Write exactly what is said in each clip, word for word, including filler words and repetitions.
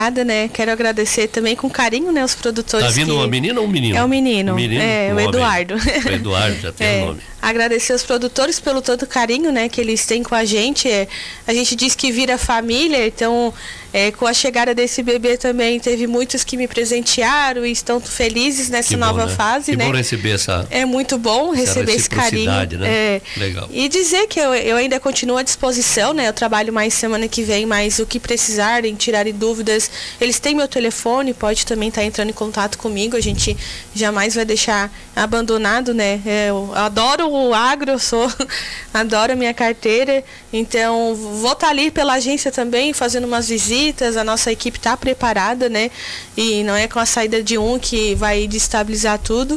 Né? Quero agradecer também com carinho, né, os produtores. Tá vindo que... uma menina ou um menino? É um menino, um menino é um o Eduardo. O Eduardo já tem o é, nome. Agradecer os produtores pelo todo carinho, né, que eles têm com a gente. É, a gente diz que vira família, então é, com a chegada desse bebê também teve muitos que me presentearam e estão felizes nessa que nova bom, né? fase, que né? bom receber essa. É muito bom receber esse carinho. Né? É, Legal. E dizer que eu, eu ainda continuo à disposição, né? Eu trabalho mais semana que vem, mas o que precisarem, tirarem dúvidas, eles têm meu telefone, pode também estar entrando em contato comigo, a gente jamais vai deixar abandonado, né? Eu adoro o agro, eu sou, adoro a minha carteira, então vou estar ali pela agência também, fazendo umas visitas, a nossa equipe está preparada, né? E não é com a saída de um que vai destabilizar tudo,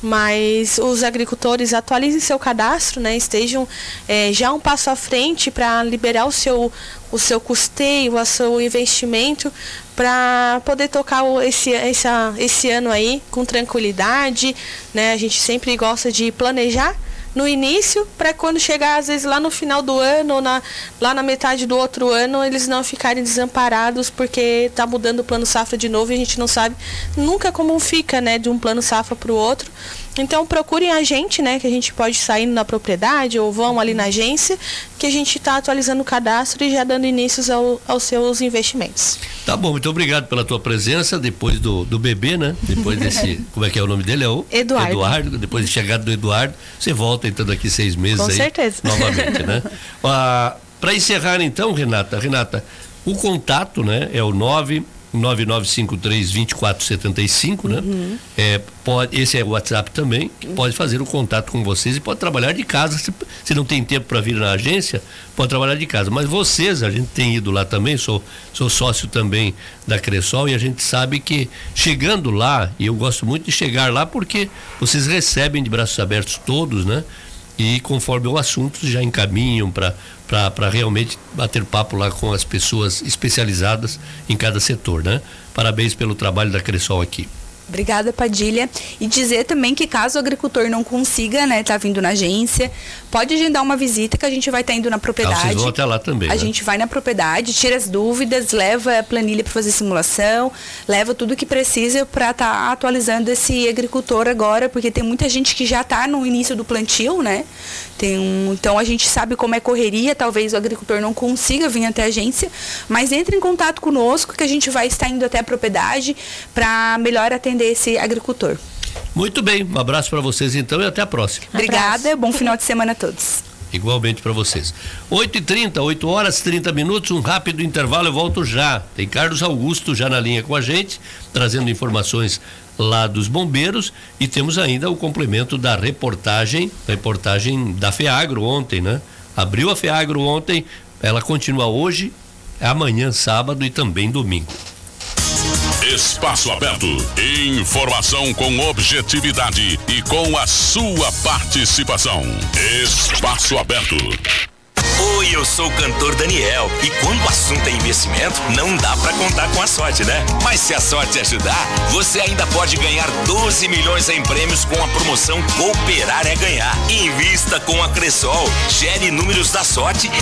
mas os agricultores atualizem seu cadastro, né? Estejam é, já um passo à frente para liberar o seu, o seu custeio, o seu investimento, para poder tocar esse, esse, esse ano aí com tranquilidade, né? A gente sempre gosta de planejar no início, para quando chegar às vezes lá no final do ano ou na, lá na metade do outro ano, eles não ficarem desamparados porque tá mudando o plano safra de novo e a gente não sabe nunca como fica, né, de um plano safra para o outro. Então procurem a gente, né, que a gente pode sair na propriedade ou vão ali na agência, que a gente está atualizando o cadastro e já dando inícios ao, aos seus investimentos. Tá bom, muito obrigado pela tua presença depois do, do bebê, né? Depois desse, como é que é o nome dele? É o Eduardo. Eduardo, depois de chegada do Eduardo, você volta então daqui seis meses. Com aí, certeza. Novamente, né? Ah, para encerrar então, Renata, Renata, o contato, né, é o nove nove nove cinco três, dois quatro sete cinco, né? Uhum. É, pode, esse é o WhatsApp também, que pode fazer o contato com vocês e pode trabalhar de casa. Se, se não tem tempo para vir na agência, pode trabalhar de casa. Mas vocês, a gente tem ido lá também, sou, sou sócio também da Cressol e a gente sabe que chegando lá, e eu gosto muito de chegar lá porque vocês recebem de braços abertos todos, né? E conforme o assunto já encaminham para para realmente bater papo lá com as pessoas especializadas em cada setor, né? Parabéns pelo trabalho da Cressol aqui. Obrigada, Padilha. E dizer também que caso o agricultor não consiga, né, tá vindo na agência, pode agendar uma visita que a gente vai estar tá indo na propriedade. Ah, vocês vão até lá também, A né? gente vai na propriedade, tira as dúvidas, leva a planilha para fazer simulação, leva tudo que precisa para estar tá atualizando esse agricultor agora, porque tem muita gente que já está no início do plantio, né? Tem um, então a gente sabe como é correria, talvez o agricultor não consiga vir até a agência, mas entre em contato conosco que a gente vai estar indo até a propriedade para melhor atender esse agricultor. Muito bem, um abraço para vocês então e até a próxima. Obrigada, bom final de semana a todos. Igualmente para vocês. oito e trinta, oito horas e trinta minutos, um rápido intervalo, eu volto já. Tem Carlos Augusto já na linha com a gente, trazendo informações lá dos bombeiros e temos ainda o complemento da reportagem, reportagem da FEAGRO ontem, né? Abriu a FEAGRO ontem, ela continua hoje, amanhã, sábado e também domingo. Espaço Aberto. Informação com objetividade e com a sua participação. Espaço Aberto. Oi, eu sou o cantor Daniel e quando o assunto é investimento, não dá pra contar com a sorte, né? Mas se a sorte ajudar, você ainda pode ganhar doze milhões em prêmios com a promoção Cooperar é Ganhar. Invista com a Cressol, gere números da sorte